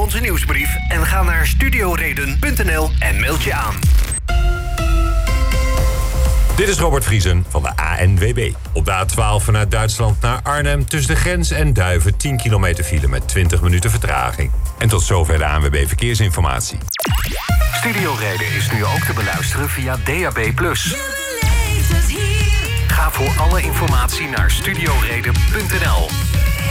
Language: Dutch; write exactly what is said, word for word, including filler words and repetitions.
onze nieuwsbrief en ga naar studioreden punt n l en meld je aan. Dit is Robert Vriesen van de A N W B. Op de A twaalf vanuit Duitsland naar Arnhem tussen de grens en Duiven tien kilometer file met twintig minuten vertraging. En tot zover de A N W B Verkeersinformatie. Studioreden is nu ook te beluisteren via D A B plus. Ga voor alle informatie naar studioreden punt n l.